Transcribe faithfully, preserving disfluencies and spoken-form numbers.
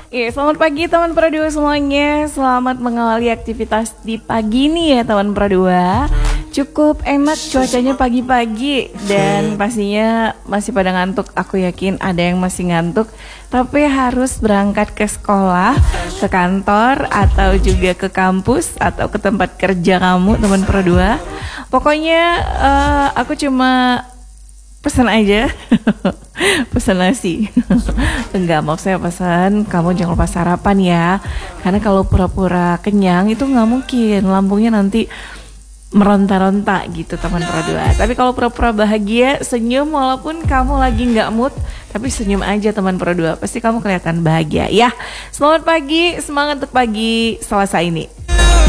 Iya, selamat pagi teman Pro dua semuanya. Selamat mengawali aktivitas di pagi nih ya teman Pro dua. Cukup enak cuacanya pagi-pagi dan pastinya masih pada ngantuk. Aku yakin ada yang masih ngantuk, tapi harus berangkat ke sekolah, ke kantor, atau juga ke kampus atau ke tempat kerja kamu teman Pro dua. Pokoknya uh, aku cuma pesan aja pesan nasi enggak, mau saya pesan kamu jangan lupa sarapan ya, karena kalau pura-pura kenyang itu nggak mungkin, lambungnya nanti meronta-ronta gitu teman Pro dua. Tapi kalau pura-pura bahagia, senyum walaupun kamu lagi nggak mood, tapi senyum aja teman Pro dua, pasti kamu kelihatan bahagia ya. Selamat pagi, semangat untuk pagi Selasa ini.